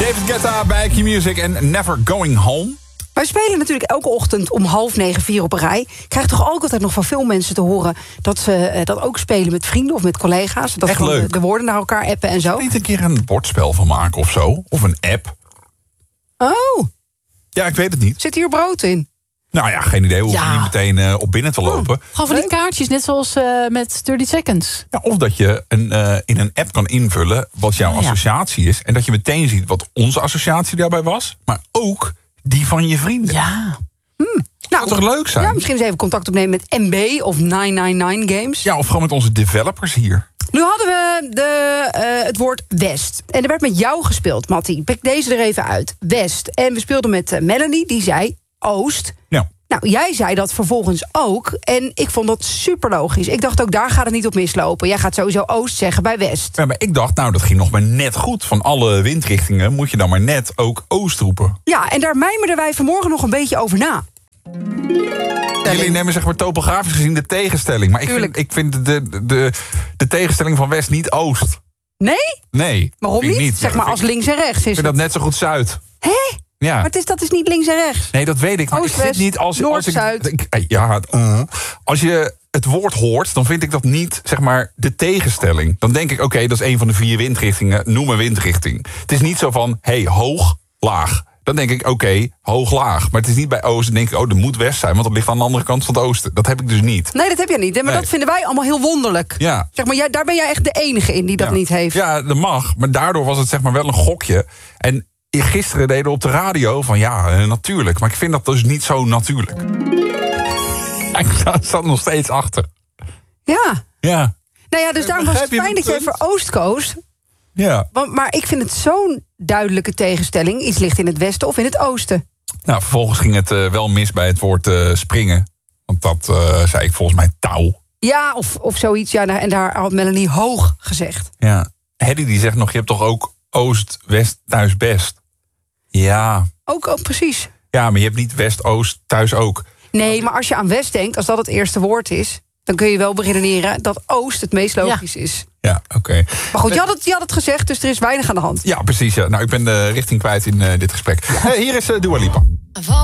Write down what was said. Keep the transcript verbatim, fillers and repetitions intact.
David Guetta bij Q-Music en Never Going Home. Wij spelen natuurlijk elke ochtend om half negen, vier op een rij. Ik krijg toch ook altijd nog van veel mensen te horen... dat ze uh, dat ook spelen met vrienden of met collega's. Dat Echt ze leuk. De, de woorden naar elkaar appen en zo. Niet een keer een bordspel van maken of zo? Of een app? Oh, Ja, ik weet het niet. zit hier brood in? Nou ja, geen idee. Hoef je Ja. niet meteen uh, op binnen te lopen. Gewoon van die kaartjes, net zoals uh, met dertig seconds. Ja, of dat je een, uh, in een app kan invullen wat jouw Oh, ja. associatie is. En dat je meteen ziet wat onze associatie daarbij was. Maar ook die van je vrienden. Ja. Dat zou toch leuk zijn? Ja, misschien eens even contact opnemen met M B of negen Games. Ja, of gewoon met onze developers hier. Nu hadden we de, uh, het woord West. En er werd met jou gespeeld, Mattie. Pik deze er even uit. West. En we speelden met uh, Melanie, die zei Oost. Ja. Nou, jij zei dat vervolgens ook. En ik vond dat super logisch. Ik dacht ook, daar gaat het niet op mislopen. Jij gaat sowieso Oost zeggen bij West. Ja, maar ik dacht, nou, dat ging nog maar net goed. Van alle windrichtingen moet je dan maar net ook Oost roepen. Ja, en daar mijmerden wij vanmorgen nog een beetje over na. Jullie nemen zeg maar topografisch gezien de tegenstelling. Maar ik vind, Tuurlijk. ik vind de, de, de tegenstelling van West niet Oost. Nee? Nee. Waarom vind ik niet? Zeg Ja, maar dat als vind ik- links en rechts Ik is vind het. dat net zo goed Zuid. Hé? Ja. Maar het is, dat is niet links en rechts. Nee, dat weet ik. Maar Oost, ik vind West, niet als, Noord, als ik, Zuid. ik- Ja, het, uh, als je het woord hoort, dan vind ik dat niet zeg maar de tegenstelling. Dan denk ik, oké, dat is een van de vier windrichtingen. Noem een windrichting. Het is niet zo van, hé, hey, hoog, laag. Dan denk ik, oké, okay, hoog, laag. Maar het is niet bij oosten. Dan denk ik, oh, dat moet west zijn, want dat ligt aan de andere kant van het oosten. Dat heb ik dus niet. Nee, dat heb jij niet. Maar Nee. dat vinden wij allemaal heel wonderlijk. Ja. Zeg maar, jij, daar ben jij echt de enige in die dat Ja. niet heeft. Ja, dat mag. Maar daardoor was het zeg maar wel een gokje. En gisteren deden we op de radio van ja, eh, natuurlijk. Maar ik vind dat dus niet zo natuurlijk. Ik sta- sta er nog steeds achter. Ja. Ja. Nou ja, dus daarom was het Begrijp je fijn dat jij het voor punt? Oost koos. Ja. Want, maar ik vind het zo'n duidelijke tegenstelling. Iets ligt in het westen of in het oosten. Nou, vervolgens ging het uh, wel mis bij het woord uh, springen. Want dat uh, zei ik volgens mij touw. Ja, of, of zoiets. Ja, en daar had Melanie hoog gezegd. Ja. Hedy die zegt nog, je hebt toch ook oost, west, thuis, best? Ja. Ook, ook precies. Ja, maar je hebt niet west, oost, thuis ook. Nee, maar als je aan west denkt, als dat het eerste woord is... dan kun je wel beredeneren dat oost het meest logisch is. Ja, oké. Okay. Maar goed, je had, het, je had het gezegd, dus er is weinig aan de hand. Ja, precies. Ja. Nou, ik ben de richting kwijt in uh, dit gesprek. Uh, hier is uh, Dua Lipa.